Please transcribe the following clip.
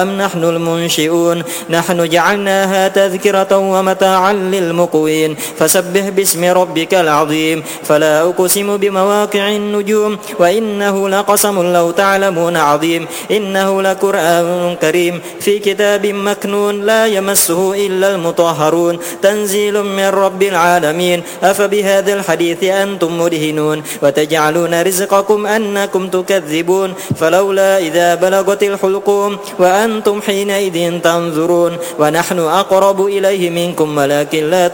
أم نحن المنشئون نحن جعلناها تذكرة ومتاعا للمقوين فسبح باسم ربك العظيم فلا أقسم بمواقع النجوم وإنه لقسم لو تعلمون عظيم إنه لقرآن كريم في كتاب مكنون لا يمسه إلا المطهرون تنزيل من رب العالمين أفبهذا الحديث أنتم مدهنون وتجعلون رزقكم أنكم تكذبون فلولا إذا بلغت الحلقوم وأنتم حينئذ تنظرون ونحن أقرب إليه منكم ولكن لا